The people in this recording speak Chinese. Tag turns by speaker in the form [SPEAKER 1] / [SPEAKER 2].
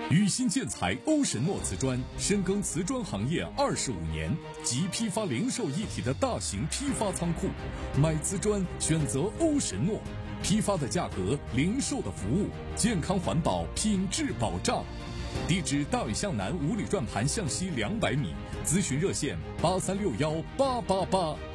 [SPEAKER 1] 宇新建材欧神诺瓷砖深耕瓷砖行业25年，集批发零售一体的大型批发仓库，买瓷砖选择欧神诺，批发的价格，零售的服务，健康环保，品质保障。地址：大屿向南5里转盘向西200米，咨询热线83618888。